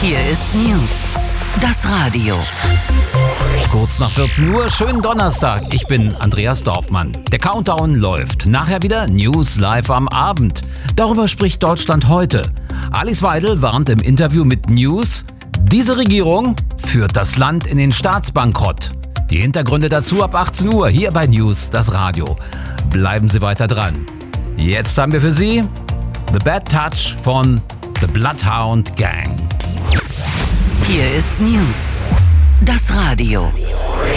Hier ist News, das Radio. Kurz nach 14 Uhr, schönen Donnerstag. Ich bin Andreas Dorfmann. Der Countdown läuft. Nachher wieder News live am Abend. Darüber spricht Deutschland heute. Alice Weidel warnt im Interview mit News, diese Regierung führt das Land in den Staatsbankrott. Die Hintergründe dazu ab 18 Uhr hier bei News, das Radio. Bleiben Sie weiter dran. Jetzt haben wir für Sie The Bad Touch von The Bloodhound Gang. Hier ist News, das Radio.